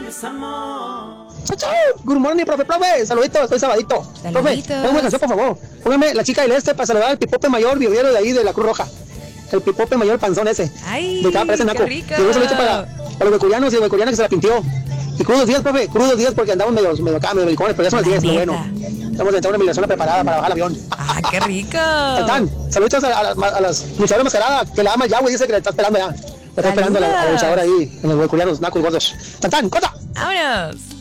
Chao, chao. Good morning, profe. Saluditos, estoy sabadito. Saluditos. Profe, póngame una canción, por favor. Póngame La Chica del Este para saludar al pipope mayor, viviero de ahí de la Cruz Roja. El pipope mayor panzón ese. Ay, de cada parece naco. qué rico. Y un saludito para los huecurianos y huecurianas que se la pintió. Y crudos días, profe, crudos días porque andamos medio acá, medio belicones, pero ya son las 10, lo bueno. Estamos dentro de una migración preparada para bajar el avión. Ah, qué rico. Tantán, saluditos a las luchadoras mascaradas, que la ama ya, güey, dice que le está esperando ya. Le está esperando a la luchadora ahí, en los huecurianos, nacos gordos. Tantán, corta. Vámonos.